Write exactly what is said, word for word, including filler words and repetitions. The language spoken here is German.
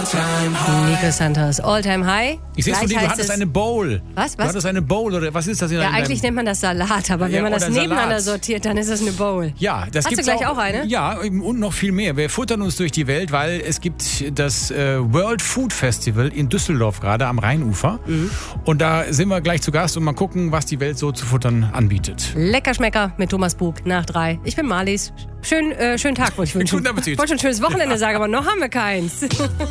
Nico Santos, All-Time High. Ich sehe es von dir, du Gleich hattest heißt es- eine Bowl. Was, Du was? hattest eine Bowl, oder was ist das? In Ja, deinem- eigentlich nennt man das Salat, aber wenn Ja, man das oder nebeneinander Salat. sortiert, dann ist es eine Bowl. Ja, das Hast du gibt's gleich auch eine? Ja, und noch viel mehr. Wir futtern uns durch die Welt, weil es gibt das äh, World Food Festival in Düsseldorf gerade am Rheinufer. Mhm. Und da sind wir gleich zu Gast und mal gucken, was die Welt so zu futtern anbietet. Lecker Schmecker mit Thomas Bug nach drei. Ich bin Marlies. Schön, äh, schönen Tag wollte ich wünschen. Guten Appetit. Ich wollte schon ein schönes Wochenende sagen, aber noch haben wir keins.